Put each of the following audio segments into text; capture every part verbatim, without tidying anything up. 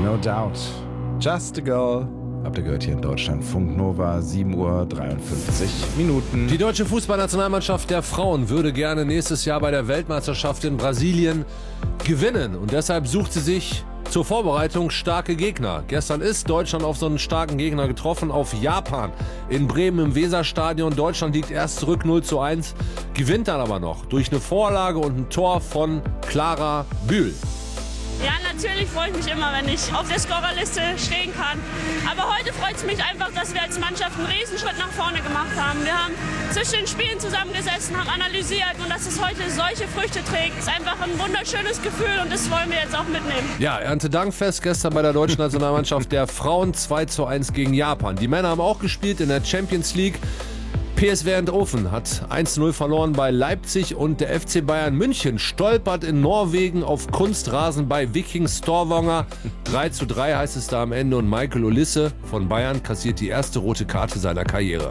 No doubt. Just a girl. Habt ihr gehört hier in Deutschland? Funk Nova, sieben Uhr dreiundfünfzig Minuten. Die deutsche Fußballnationalmannschaft der Frauen würde gerne nächstes Jahr bei der Weltmeisterschaft in Brasilien gewinnen. Und deshalb sucht sie sich zur Vorbereitung starke Gegner. Gestern ist Deutschland auf so einen starken Gegner getroffen, auf Japan in Bremen im Weserstadion. Deutschland liegt erst zurück null zu eins, gewinnt dann aber noch durch eine Vorlage und ein Tor von Clara Bühl. Ja, natürlich freue ich mich immer, wenn ich auf der Scorerliste stehen kann. Aber heute freut es mich einfach, dass wir als Mannschaft einen Riesenschritt nach vorne gemacht haben. Wir haben zwischen den Spielen zusammengesessen, haben analysiert und dass es heute solche Früchte trägt, ist einfach ein wunderschönes Gefühl und das wollen wir jetzt auch mitnehmen. Ja, Erntedankfest gestern bei der deutschen Nationalmannschaft der Frauen zwei zu eins gegen Japan. Die Männer haben auch gespielt in der Champions League. P S V Eindhoven hat eins zu null verloren bei Leipzig und der F C Bayern München stolpert in Norwegen auf Kunstrasen bei Viking Stavanger. drei zu drei heißt es da am Ende und Michael Olise von Bayern kassiert die erste rote Karte seiner Karriere.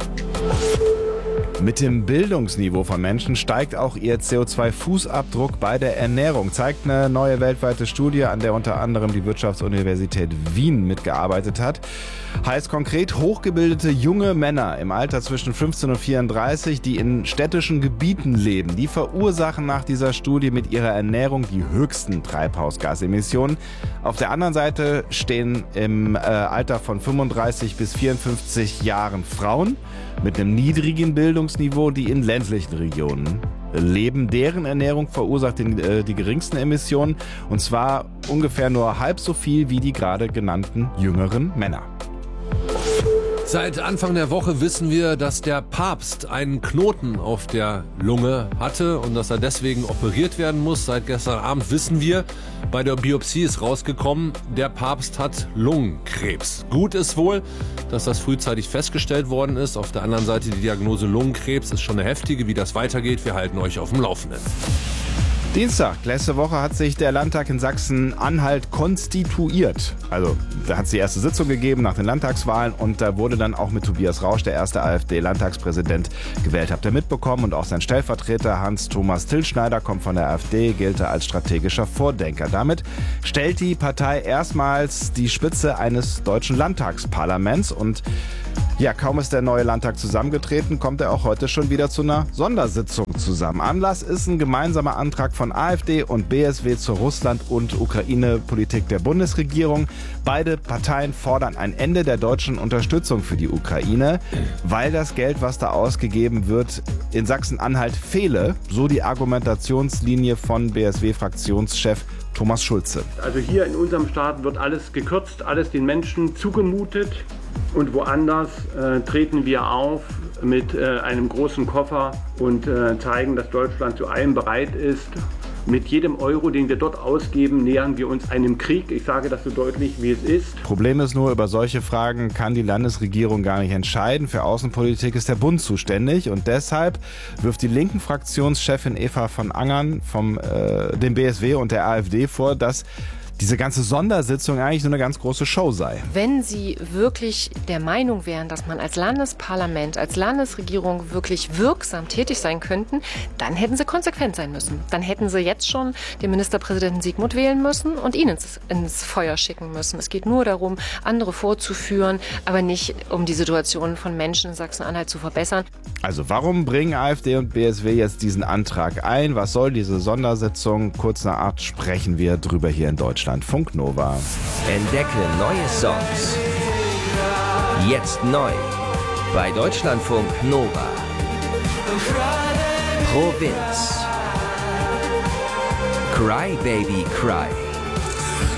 Mit dem Bildungsniveau von Menschen steigt auch ihr C O zwei Fußabdruck bei der Ernährung, zeigt eine neue weltweite Studie, an der unter anderem die Wirtschaftsuniversität Wien mitgearbeitet hat. Heißt konkret, hochgebildete junge Männer im Alter zwischen fünfzehn und vierunddreißig, die in städtischen Gebieten leben, die verursachen nach dieser Studie mit ihrer Ernährung die höchsten Treibhausgasemissionen. Auf der anderen Seite stehen im äh, Alter von fünfunddreißig bis vierundfünfzig Jahren Frauen mit einem niedrigen Bildungsniveau, die in ländlichen Regionen leben. Deren Ernährung verursacht den, äh, die geringsten Emissionen und zwar ungefähr nur halb so viel wie die gerade genannten jüngeren Männer. Seit Anfang der Woche wissen wir, dass der Papst einen Knoten auf der Lunge hatte und dass er deswegen operiert werden muss. Seit gestern Abend wissen wir, bei der Biopsie ist rausgekommen, der Papst hat Lungenkrebs. Gut ist wohl, dass das frühzeitig festgestellt worden ist. Auf der anderen Seite die Diagnose Lungenkrebs ist schon eine heftige. Wie das weitergeht, wir halten euch auf dem Laufenden. Dienstag, letzte Woche, hat sich der Landtag in Sachsen-Anhalt konstituiert. Also da hat es die erste Sitzung gegeben nach den Landtagswahlen und da wurde dann auch mit Tobias Rausch, der erste AfD-Landtagspräsident, gewählt. Habt ihr mitbekommen? Und auch sein Stellvertreter Hans-Thomas Tillschneider kommt von der AfD, gilt als strategischer Vordenker. Damit stellt die Partei erstmals die Spitze eines deutschen Landtagsparlaments und ja, kaum ist der neue Landtag zusammengetreten, kommt er auch heute schon wieder zu einer Sondersitzung zusammen. Anlass ist ein gemeinsamer Antrag von AfD und B S W zur Russland- und Ukraine-Politik der Bundesregierung. Beide Parteien fordern ein Ende der deutschen Unterstützung für die Ukraine, weil das Geld, was da ausgegeben wird, in Sachsen-Anhalt fehle, so die Argumentationslinie von B S W-Fraktionschef Thomas Schulze. Also hier in unserem Staat wird alles gekürzt, alles den Menschen zugemutet und woanders äh, treten wir auf mit äh, einem großen Koffer und äh, zeigen, dass Deutschland zu allem bereit ist. Mit jedem Euro, den wir dort ausgeben, nähern wir uns einem Krieg. Ich sage das so deutlich, wie es ist. Problem ist nur, über solche Fragen kann die Landesregierung gar nicht entscheiden. Für Außenpolitik ist der Bund zuständig und deshalb wirft die linken Fraktionschefin Eva von Angern vom äh, dem B S W und der AfD vor, dass diese ganze Sondersitzung eigentlich nur eine ganz große Show sei. Wenn Sie wirklich der Meinung wären, dass man als Landesparlament, als Landesregierung wirklich wirksam tätig sein könnten, dann hätten Sie konsequent sein müssen. Dann hätten Sie jetzt schon den Ministerpräsidenten Sigmund wählen müssen und ihn ins, ins Feuer schicken müssen. Es geht nur darum, andere vorzuführen, aber nicht um die Situation von Menschen in Sachsen-Anhalt zu verbessern. Also warum bringen AfD und B S W jetzt diesen Antrag ein? Was soll diese Sondersitzung? Kurz nach acht sprechen wir drüber hier in Deutschland. Funk Nova. Entdecke neue Songs. Jetzt neu bei Deutschlandfunk Nova. Provinz. Cry Baby Cry.